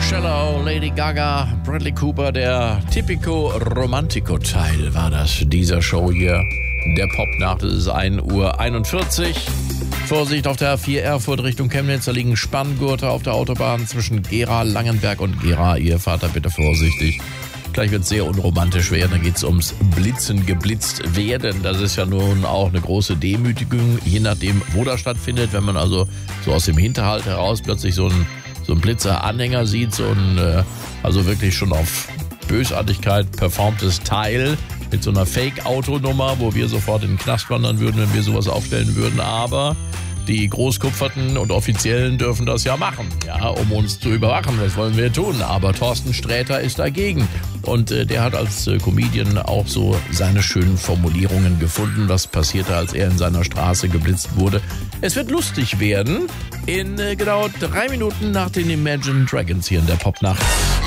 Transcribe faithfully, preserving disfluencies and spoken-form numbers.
Shallow, Lady Gaga, Bradley Cooper, der Typico Romantico-Teil war das dieser Show hier. Der Popnacht, es ist ein Uhr einundvierzig. Vorsicht auf der A vier Erfurt Richtung Chemnitz, da liegen Spanngurte auf der Autobahn zwischen Gera, Langenberg und Gera. Ihr fahrt da bitte vorsichtig. Gleich wird es sehr unromantisch werden, da geht es ums Blitzen, geblitzt werden. Das ist ja nun auch eine große Demütigung, je nachdem, wo das stattfindet. Wenn man also so aus dem Hinterhalt heraus plötzlich so einen so einen Blitzer-Anhänger sieht, so ein, äh, also wirklich schon auf Bösartigkeit performtes Teil mit so einer Fake-Autonummer, wo wir sofort in den Knast wandern würden, wenn wir sowas aufstellen würden. Aber die Großkupferten und Offiziellen dürfen das ja machen, ja, um uns zu überwachen. Das wollen wir tun. Aber Thorsten Sträter ist dagegen. Und äh, der hat als äh, Comedian auch so seine schönen Formulierungen gefunden. Was passierte, als er in seiner Straße geblitzt wurde? Es wird lustig werden in äh, genau drei Minuten nach den Imagine Dragons hier in der Popnacht.